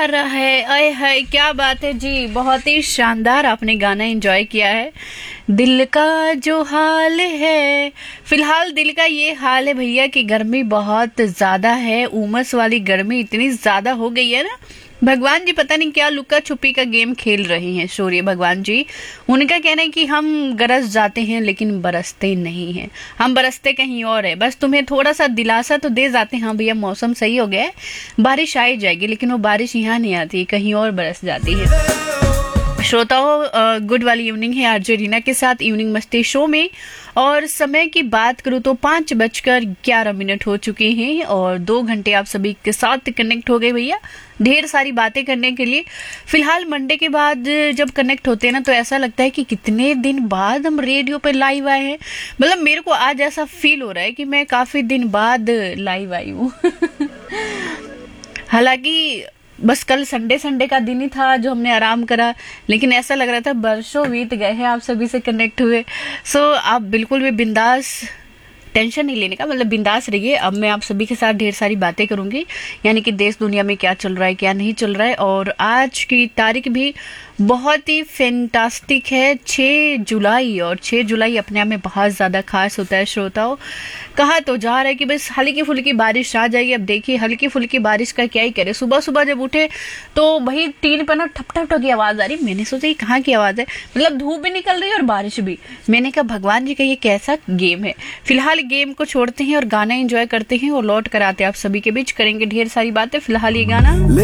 रहा है। अय है क्या बात है जी, बहुत ही शानदार आपने गाना एंजॉय किया है। दिल का जो हाल है, फिलहाल दिल का ये हाल है भैया कि गर्मी बहुत ज्यादा है, उमस वाली गर्मी इतनी ज्यादा हो गई है ना। भगवान जी पता नहीं क्या लुका छुपी का गेम खेल रहे हैं सूर्य भगवान जी। उनका कहना है कि हम गरज जाते हैं लेकिन बरसते नहीं हैं, हम बरसते कहीं और है। बस तुम्हें थोड़ा सा दिलासा तो दे जाते हैं, हाँ भैया मौसम सही हो गया है, बारिश आ ही जाएगी, लेकिन वो बारिश यहाँ नहीं आती, कहीं और बरस जाती है। श्रोताओं, गुड वाली इवनिंग है आरजे रीना के साथ इवनिंग मस्ती शो में। और समय की बात करूं तो 5:11 हो चुके हैं और 2 घंटे आप सभी के साथ कनेक्ट हो गए भैया, ढेर सारी बातें करने के लिए। फिलहाल मंडे के बाद जब कनेक्ट होते हैं ना तो ऐसा लगता है कि कितने दिन बाद हम रेडियो पे लाइव आए हैं। मतलब मेरे को आज ऐसा फील हो रहा है कि मैं काफी दिन बाद लाइव आई हूँ। हालांकि बस कल संडे का दिन ही था जो हमने आराम करा, लेकिन ऐसा लग रहा था बरसों बीत गए हैं आप सभी से कनेक्ट हुए। सो आप बिल्कुल भी बिंदास, टेंशन नहीं लेने का, मतलब बिंदास रहिए। अब मैं आप सभी के साथ ढेर सारी बातें करूंगी, यानी कि देश दुनिया में क्या चल रहा है क्या नहीं चल रहा है। और आज की तारीख भी बहुत ही फैंटास्टिक है, 6 जुलाई। और 6 जुलाई अपने आप में बहुत ज्यादा खास होता है श्रोताओं। कहा तो जा रहा है कि बस हल्की फुल्की बारिश आ जाएगी। अब देखिए हल्की फुल्की बारिश का क्या ही करे। सुबह सुबह जब उठे तो वही टीन पर ना ठप ठप की आवाज आ रही। मैंने सोचा ये कहाँ की आवाज है, मतलब धूप भी निकल रही है और बारिश भी। मैंने कहा भगवान जी का ये कैसा गेम है। फिलहाल गेम को छोड़ते हैं और गाना एंजॉय करते हैं और लौट कर आते हैं आप सभी के बीच, करेंगे ढेर सारी बातें। फिलहाल ये गाना